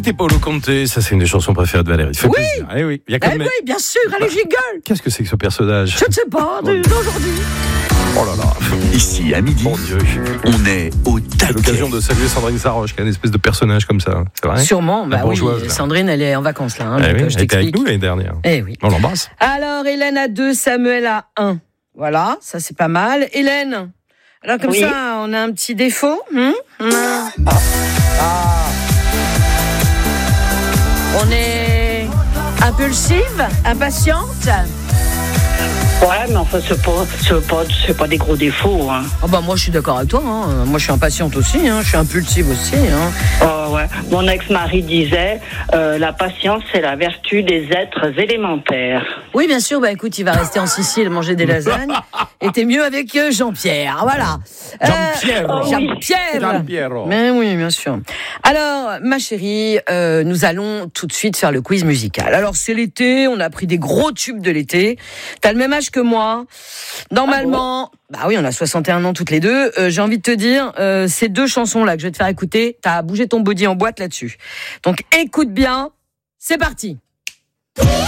C'était Paolo Conte, ça c'est une des chansons préférées de Valérie. Ça fait plaisir. Eh oui, il y a oui, bien sûr, allez, j'y gueule. Qu'est-ce que c'est que ce personnage? Je ne sais pas, d'aujourd'hui. Oh là là. Ici, à midi, Mon Dieu. on est au C'est taquet. l'occasion de saluer Sandrine Saroche, qui est une espèce de personnage comme ça. C'est vrai? Sûrement, La bah oui. bourgeoise, là. Sandrine, elle est en vacances là. Eh Donc, oui, je elle était avec t'explique. nous l'année dernière. Eh oui. On l'embrasse. Alors, Hélène à 2, Samuel à 1. Voilà, ça c'est pas mal. Hélène, alors comme Oui. ça, on a un petit défaut. On est impulsive, impatiente. Ouais, mais enfin, c'est pas des gros défauts. Hein. Oh bah moi je suis d'accord avec toi. Hein. Moi je suis impatiente aussi. Hein. Je suis impulsive aussi. Hein. Oh, ouais. Mon ex-mari disait la patience, c'est la vertu des êtres élémentaires. Oui, bien sûr. Bah écoute, il va rester en Sicile manger des lasagnes. Et t'es mieux avec Jean-Pierre. Voilà. Jean-Pierre. Mais oui, bien sûr. Alors, ma chérie, nous allons tout de suite faire le quiz musical. Alors, c'est l'été, on a pris des gros tubes de l'été. T'as le même âge que moi. Normalement, bah oui, on a 61 ans toutes les deux. J'ai envie de te dire, ces deux chansons-là que je vais te faire écouter, t'as bougé ton body en boîte là-dessus. Donc, écoute bien, c'est parti.